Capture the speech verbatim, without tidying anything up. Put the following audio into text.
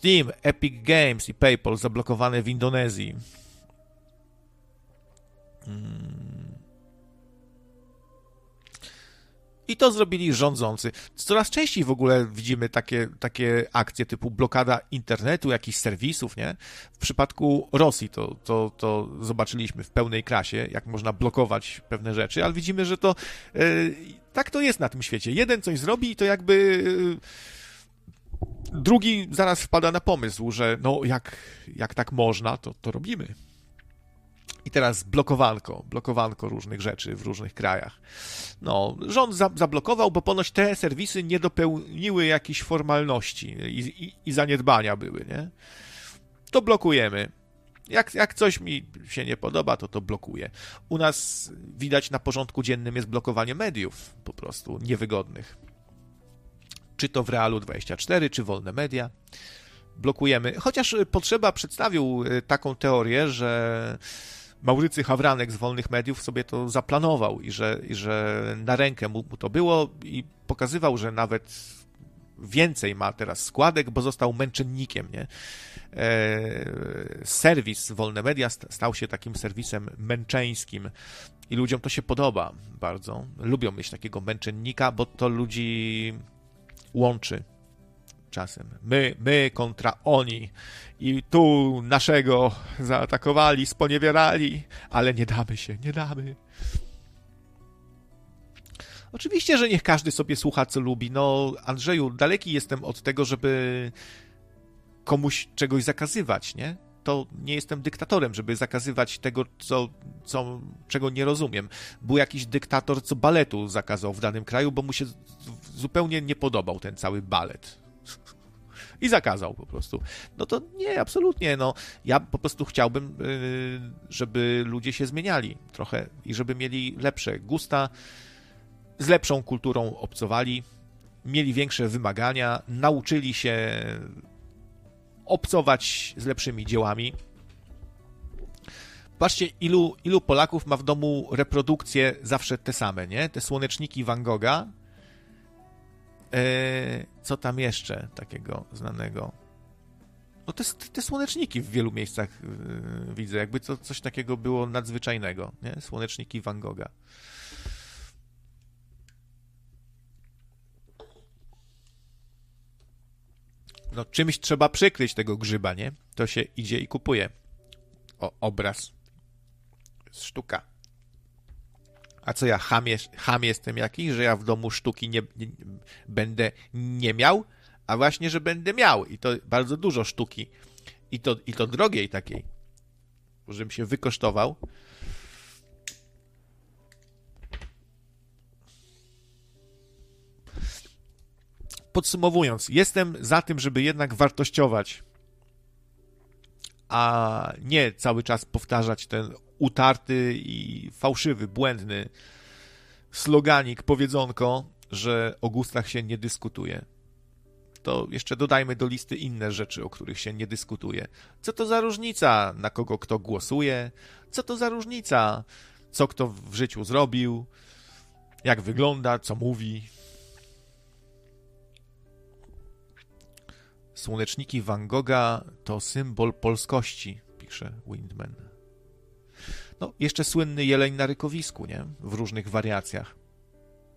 Steam, Epic Games i PayPal zablokowane w Indonezji. Hmm. I to zrobili rządzący. Coraz częściej w ogóle widzimy takie, takie akcje typu blokada internetu, jakichś serwisów, nie? W przypadku Rosji to, to, to zobaczyliśmy w pełnej krasie, jak można blokować pewne rzeczy, ale widzimy, że to yy, tak to jest na tym świecie. Jeden coś zrobi i to jakby yy, drugi zaraz wpada na pomysł, że no jak, jak tak można, to, to robimy. I teraz blokowanko, blokowanko różnych rzeczy w różnych krajach. No, rząd za, zablokował, bo ponoć te serwisy nie dopełniły jakichś formalności i, i, i zaniedbania były, nie? To blokujemy. Jak, jak coś mi się nie podoba, to to blokuję. U nas widać na porządku dziennym jest blokowanie mediów po prostu niewygodnych. Czy to w Realu dwadzieścia cztery, czy Wolne Media. Blokujemy. Chociaż Potrzeba przedstawił taką teorię, że Maurycy Hawranek z Wolnych Mediów sobie to zaplanował i że, i że na rękę mu, mu to było i pokazywał, że nawet więcej ma teraz składek, bo został męczennikiem, nie? E, serwis Wolne Media stał się takim serwisem męczeńskim i ludziom to się podoba bardzo. Lubią mieć takiego męczennika, bo to ludzi łączy. Czasem. My, my kontra oni. I tu naszego zaatakowali, sponiewierali, ale nie damy się, nie damy. Oczywiście, że niech każdy sobie słucha, co lubi. No, Andrzeju, daleki jestem od tego, żeby komuś czegoś zakazywać, nie? To nie jestem dyktatorem, żeby zakazywać tego, co, co, czego nie rozumiem. Był jakiś dyktator, co baletu zakazał w danym kraju, bo mu się zupełnie nie podobał ten cały balet. I zakazał po prostu. No to nie, absolutnie. No, ja po prostu chciałbym, żeby ludzie się zmieniali trochę i żeby mieli lepsze gusta, z lepszą kulturą obcowali, mieli większe wymagania, nauczyli się obcować z lepszymi dziełami. Patrzcie, ilu, ilu Polaków ma w domu reprodukcje zawsze te same, nie? Te słoneczniki Van Gogha. Eee, co tam jeszcze takiego znanego? No te, te słoneczniki w wielu miejscach yy, widzę, jakby to coś takiego było nadzwyczajnego, nie? Słoneczniki Van Gogha. No czymś trzeba przykryć tego grzyba, nie? To się idzie i kupuje. O, obraz. Sztuka. A co ja, cham, jest, cham jestem jakiś, że ja w domu sztuki nie, nie, będę nie miał? A właśnie, że będę miał. I to bardzo dużo sztuki. I to, i to drogiej takiej. Żebym się wykosztował. Podsumowując, jestem za tym, żeby jednak wartościować, a nie cały czas powtarzać ten utarty i fałszywy, błędny sloganik, powiedzonko, że o gustach się nie dyskutuje. To jeszcze dodajmy do listy inne rzeczy, o których się nie dyskutuje. Co to za różnica, na kogo kto głosuje? Co to za różnica, co kto w życiu zrobił? Jak wygląda, co mówi? Słoneczniki Van Gogha to symbol polskości, pisze Windman. No, jeszcze słynny jeleń na rykowisku, nie? W różnych wariacjach.